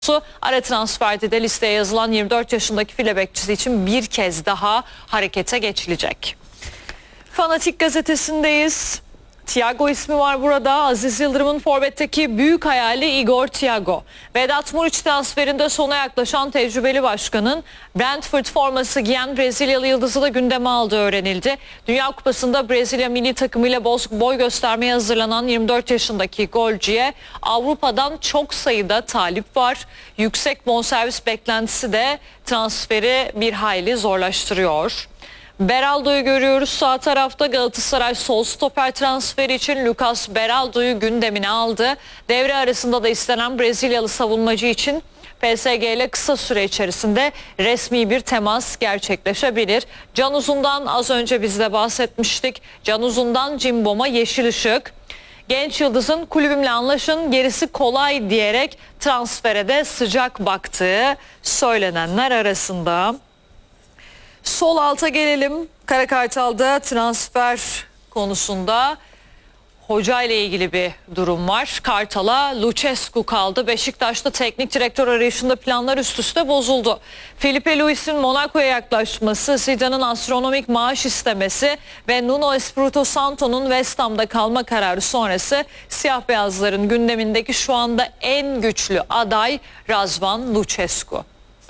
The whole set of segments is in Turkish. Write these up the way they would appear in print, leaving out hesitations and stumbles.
Ara transferde de listeye yazılan 24 yaşındaki file bekçisi için bir kez daha harekete geçilecek. Fanatik gazetesindeyiz. Thiago ismi var burada. Aziz Yıldırım'ın forvetteki büyük hayali Igor Thiago. Vedat Muriç transferinde sona yaklaşan tecrübeli başkanın Brentford forması giyen Brezilyalı yıldızı da gündeme aldığı öğrenildi. Dünya Kupası'nda Brezilya milli takımıyla boy göstermeye hazırlanan 24 yaşındaki golcüye Avrupa'dan çok sayıda talip var. Yüksek bonservis beklentisi de transferi bir hayli zorlaştırıyor. Beraldo'yu görüyoruz sağ tarafta. Galatasaray sol stoper transferi için Lucas Beraldo'yu gündemine aldı. Devre arasında da istenen Brezilyalı savunmacı için PSG ile kısa süre içerisinde resmi bir temas gerçekleşebilir. Can Uzun'dan az önce biz de bahsetmiştik. Can Uzun'dan Cimbom'a yeşil ışık. Genç yıldızın kulübümle anlaşın gerisi kolay diyerek transfere de sıcak baktığı söylenenler arasında. Sol alta gelelim. Karakartal'da transfer konusunda hoca ile ilgili bir durum var. Kartal'a Lucescu kaldı. Beşiktaş'ta teknik direktör arayışında planlar üst üste bozuldu. Felipe Luis'in Monaco'ya yaklaşması, Zidane'ın astronomik maaş istemesi ve Nuno Espirito Santo'nun West Ham'da kalma kararı sonrası siyah beyazların gündemindeki şu anda en güçlü aday Razvan Lucescu.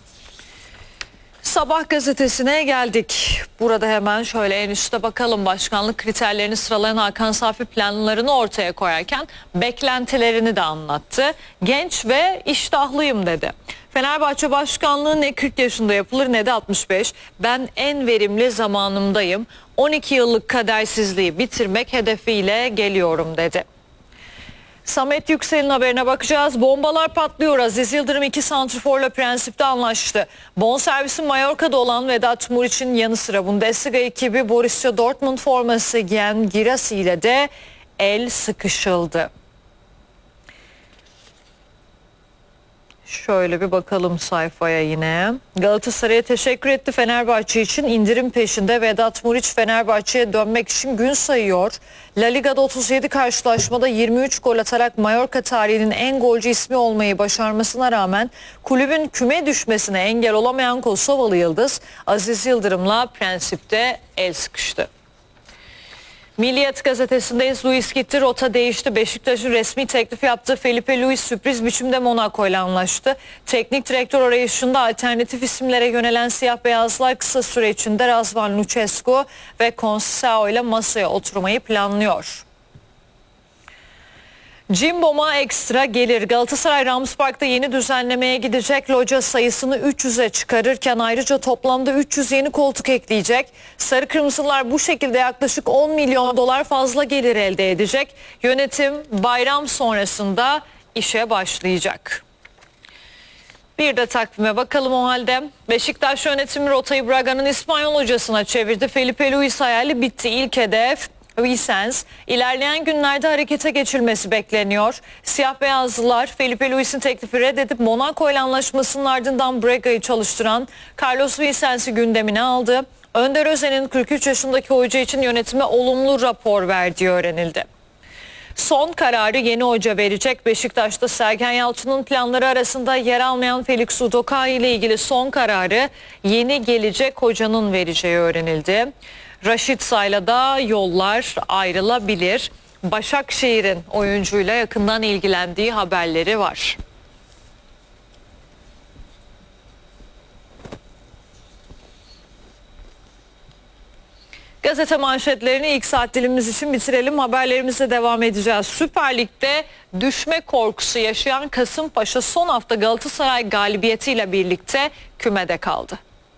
Sabah gazetesine geldik. Burada hemen şöyle en üstte bakalım. Başkanlık kriterlerini sıralayan Hakan Safi planlarını ortaya koyarken beklentilerini de anlattı. Genç ve iştahlıyım dedi. Fenerbahçe başkanlığı ne 40 yaşında yapılır ne de 65. Ben en verimli zamanımdayım. 12 yıllık kadersizliği bitirmek hedefiyle geliyorum dedi. Samet Yüksel'in haberine bakacağız. Bombalar patlıyor. Aziz Yıldırım 2 santrforla prensipte anlaştı. Bonservisi Mallorca'da olan Vedat Muriç'in yanı sıra Bundesliga ekibi Borussia Dortmund forması giyen Girassi ile de el sıkışıldı. Şöyle bir bakalım sayfaya yine. Galatasaray'a teşekkür etti Fenerbahçe için. İndirim peşinde. Vedat Muriç Fenerbahçe'ye dönmek için gün sayıyor. La Liga'da 37 karşılaşmada 23 gol atarak Mallorca tarihinin en golcü ismi olmayı başarmasına rağmen kulübün küme düşmesine engel olamayan Kosovalı yıldız Aziz Yıldırım'la prensipte el sıkıştı. Milliyet gazetesindeyiz. Luis gitti, rota değişti. Beşiktaş'ın resmi teklif yaptığı Felipe Luis sürpriz biçimde Monaco ile anlaştı. Teknik direktör arayışında alternatif isimlere yönelen siyah beyazlar kısa süre içinde Razvan Lucescu ve Conceição ile masaya oturmayı planlıyor. Cimbom'a ekstra gelir. Galatasaray Rams Park'ta yeni düzenlemeye gidecek. Loca sayısını 300'e çıkarırken ayrıca toplamda 300 yeni koltuk ekleyecek. Sarı Kırmızılar bu şekilde yaklaşık 10 milyon dolar fazla gelir elde edecek. Yönetim bayram sonrasında işe başlayacak. Bir de takvime bakalım o halde. Beşiktaş yönetimi rotayı Braga'nın İspanyol hocasına çevirdi. Felipe Luis hayali bitti. İlk hedef Vicens. İlerleyen günlerde harekete geçilmesi bekleniyor. Siyah beyazlılar Felipe Luis'in teklifi reddedip Monaco ile anlaşmasının ardından Braga'yı çalıştıran Carlos Vicens'i gündemine aldı. Önder Özen'in 43 yaşındaki hoca için yönetime olumlu rapor verdiği öğrenildi. Son kararı yeni hoca verecek. Beşiktaş'ta Sergen Yalçın'ın planları arasında yer almayan Felix Udokai ile ilgili son kararı yeni gelecek hocanın vereceği öğrenildi. Raşit Say'la da yollar ayrılabilir. Başakşehir'in oyuncuyla yakından ilgilendiği haberleri var. Gazete manşetlerini ilk saat dilimimiz için bitirelim. Haberlerimize devam edeceğiz. Süper Lig'de düşme korkusu yaşayan Kasımpaşa son hafta Galatasaray galibiyetiyle birlikte kümede kaldı.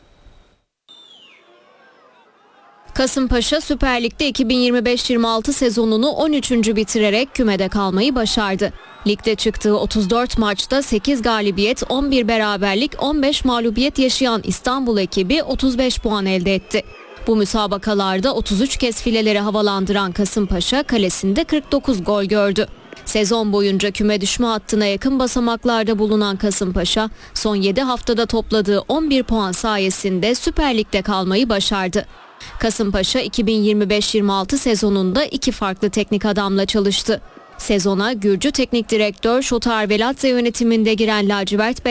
Kasımpaşa Süper Lig'de 2025-26 sezonunu 13. bitirerek kümede kalmayı başardı. Ligde çıktığı 34 maçta 8 galibiyet, 11 beraberlik, 15 mağlubiyet yaşayan İstanbul ekibi 35 puan elde etti. Bu müsabakalarda 33 kez fileleri havalandıran Kasımpaşa kalesinde 49 gol gördü. Sezon boyunca küme düşme hattına yakın basamaklarda bulunan Kasımpaşa son 7 haftada topladığı 11 puan sayesinde Süper Lig'de kalmayı başardı. Kasımpaşa 2025-26 sezonunda 2 farklı teknik adamla çalıştı. Sezona Gürcü teknik direktör Şotar Veladze yönetiminde giren lacivert